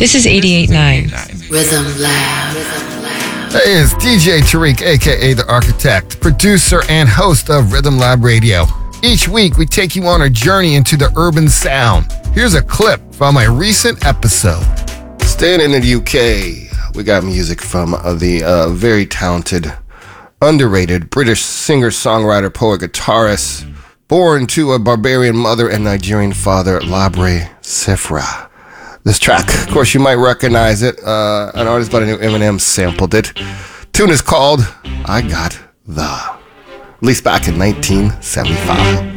This is 88.9 Rhythm Lab. Hey, it's DJ Tariq, aka The Architect, producer and host of Rhythm Lab Radio. Each week, we take you on a journey into the urban sound. Here's a clip from a recent episode. Staying in the UK, we got music from the very talented, underrated British singer, songwriter, poet, guitarist, born to a barbarian mother and Nigerian father, Labre Sifra. This track, of course, you might recognize it. An artist by the name of Eminem sampled it. Tune is called I Got The. Released back in 1975.